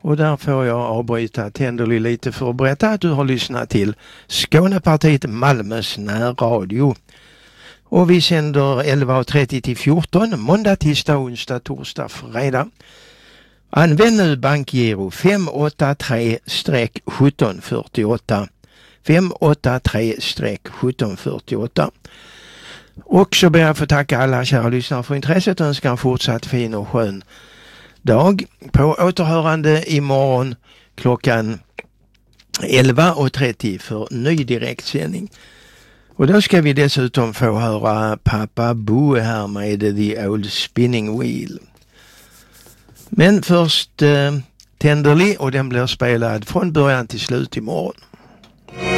Och där får jag avbryta Tenderly lite för att berätta att du har lyssnat till Skånepartiet Malmös närradio. Och vi sänder 11.30 till 14, måndag, tisdag, onsdag, torsdag, fredag. Använd nu bankgiro 583-1748. 583-1748. Och så ber jag få tacka alla kära lyssnare för intresset och önskar en fortsatt fin och skön dag. På återhörande imorgon klockan 11.30 för ny direktsändning. Och då ska vi dessutom få höra Pappa Bo här med The Old Spinning Wheel. Men först Tenderly, och den blir spelad från början till slut imorgon.